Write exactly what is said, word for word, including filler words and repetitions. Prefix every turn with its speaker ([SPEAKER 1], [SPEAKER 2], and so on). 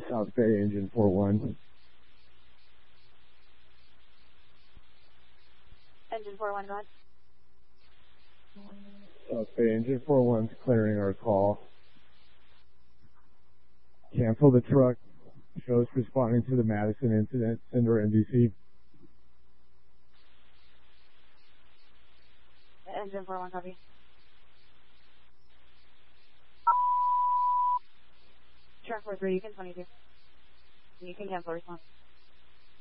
[SPEAKER 1] South Bay Engine four one.
[SPEAKER 2] Engine four one, go ahead.
[SPEAKER 1] South Bay Engine four one's clearing our call. Cancel the truck. Shows responding to the Madison incident. Send her N B C.
[SPEAKER 2] Engine four one, copy. Truck four three, you can twenty-two. You can cancel response.